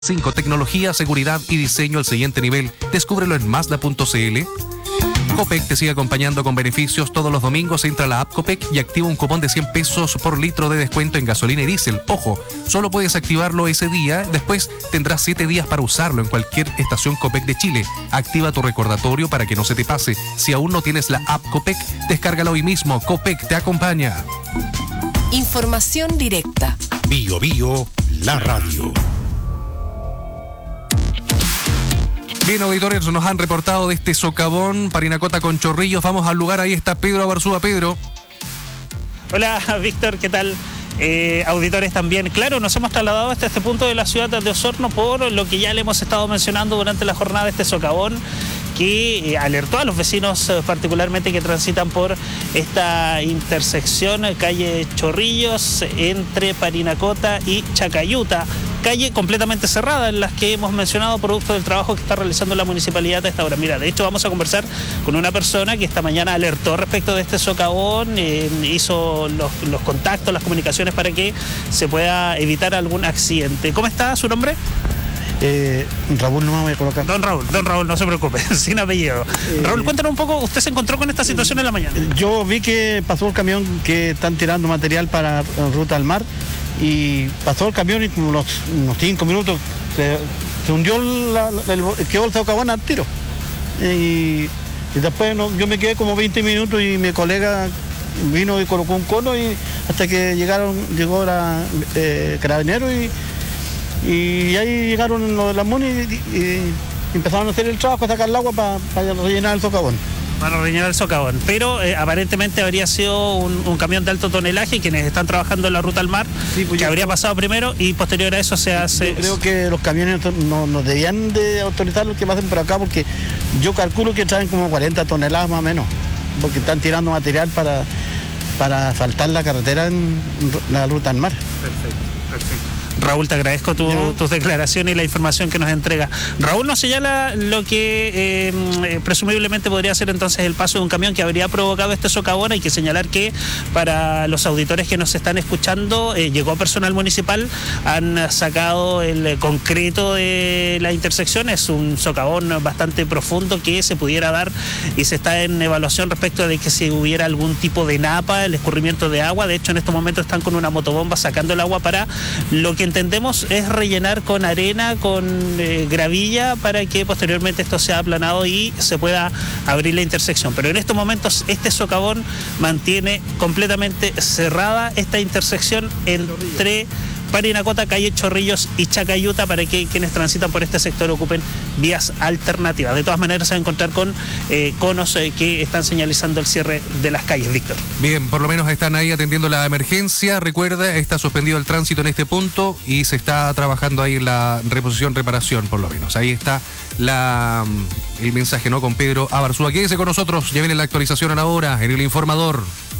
5. Tecnología, seguridad y diseño al siguiente nivel. Descúbrelo en Mazda.cl. Copec te sigue acompañando con beneficios todos los domingos. Entra a la app Copec y activa un cupón de 100 pesos por litro de descuento en gasolina y diésel. Ojo, solo puedes activarlo ese día, después tendrás 7 días para usarlo en cualquier estación Copec de Chile. Activa tu recordatorio para que no se te pase. Si aún no tienes la app Copec, descárgala hoy mismo. Copec te acompaña. Información directa. Bio Bio, la radio. Bien, auditores, nos han reportado de este socavón, Parinacota con Chorrillos. Vamos al lugar, ahí está Pedro Abarzúa. Pedro. Hola, Víctor, ¿qué tal? Auditores también. Claro, nos hemos trasladado hasta este punto de la ciudad de Osorno por lo que ya le hemos estado mencionando durante la jornada de este socavón, que alertó a los vecinos particularmente que transitan por esta intersección, calle Chorrillos, entre Parinacota y Chacayuta. Calle completamente cerrada en las que hemos mencionado producto del trabajo que está realizando la municipalidad a esta hora. Mira, de hecho vamos a conversar con una persona que esta mañana alertó respecto de este socavón, hizo los contactos, las comunicaciones para que se pueda evitar algún accidente. ¿Cómo está su nombre? Raúl, no me voy a colocar. Don Raúl, no se preocupe, sin apellido. Raúl, cuéntanos un poco, ¿usted se encontró con esta situación en la mañana? Yo vi que pasó el camión que están tirando material para Ruta al Mar y pasó el camión y como unos 5 minutos se hundió quedó el socavón al tiro. Y después yo me quedé como 20 minutos y mi colega vino y colocó un cono y hasta que llegó la Carabineros y ahí llegaron los de la MUNI y empezaron a hacer el trabajo, a sacar el agua para rellenar el socavón. Para rellenar el socavón, pero aparentemente habría sido un camión de alto tonelaje quienes están trabajando en la Ruta al Mar, sí, pues que habría pasado primero y posterior a eso se hace... Yo creo que los camiones no debían de autorizar los que pasen por acá porque yo calculo que traen como 40 toneladas más o menos, porque están tirando material para asfaltar la carretera en la Ruta al Mar. Perfecto. Raúl, te agradezco tus declaraciones y la información que nos entrega. Raúl nos señala lo que presumiblemente podría ser entonces el paso de un camión que habría provocado este socavón. Hay que señalar que para los auditores que nos están escuchando, llegó personal municipal, han sacado el concreto de la intersección. Es un socavón bastante profundo que se pudiera dar y se está en evaluación respecto de que si hubiera algún tipo de napa, el escurrimiento de agua. De hecho, en estos momentos están con una motobomba sacando el agua para lo que entendemos es rellenar con arena, con gravilla, para que posteriormente esto sea aplanado y se pueda abrir la intersección. Pero en estos momentos este socavón mantiene completamente cerrada esta intersección entre Parinacota, calle Chorrillos y Chacayuta para que quienes transitan por este sector ocupen vías alternativas. De todas maneras se va a encontrar con conos que están señalizando el cierre de las calles, Víctor. Bien, por lo menos están ahí atendiendo la emergencia. Recuerda, está suspendido el tránsito en este punto y se está trabajando ahí en la reparación, por lo menos. Ahí está el mensaje, ¿no? Con Pedro Abarzúa. Quédese con nosotros, ya viene la actualización a la hora en El Informador.